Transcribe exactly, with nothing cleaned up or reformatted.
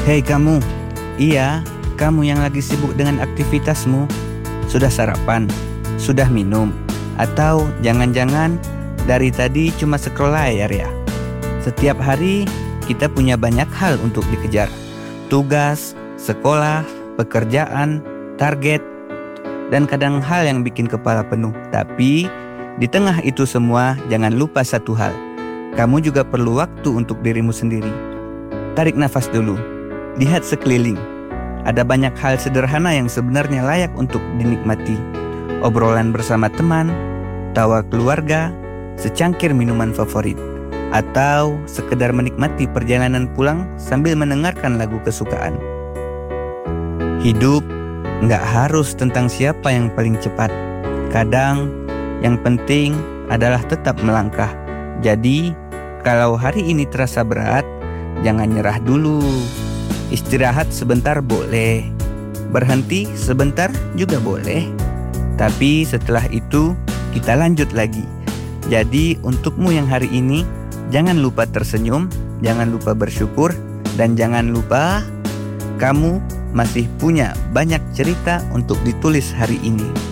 Hei kamu, iya, kamu yang lagi sibuk dengan aktivitasmu. Sudah sarapan? Sudah minum? Atau jangan-jangan dari tadi cuma scroll layar ya? Setiap hari kita punya banyak hal untuk dikejar. Tugas, sekolah, pekerjaan, target, dan kadang hal yang bikin kepala penuh. Tapi di tengah itu semua jangan lupa satu hal. Kamu juga perlu waktu untuk dirimu sendiri. Tarik nafas dulu. Lihat sekeliling. Ada banyak hal sederhana yang sebenarnya layak untuk dinikmati. Obrolan bersama teman, tawa keluarga, secangkir minuman favorit, atau sekedar menikmati perjalanan pulang sambil mendengarkan lagu kesukaan. Hidup nggak harus tentang siapa yang paling cepat. Kadang yang penting adalah tetap melangkah. Jadi kalau hari ini terasa berat, jangan nyerah dulu. Istirahat sebentar boleh, berhenti sebentar juga boleh. Tapi setelah itu kita lanjut lagi. Jadi untukmu yang hari ini, jangan lupa tersenyum, jangan lupa bersyukur, dan jangan lupa kamu masih punya banyak cerita untuk ditulis hari ini.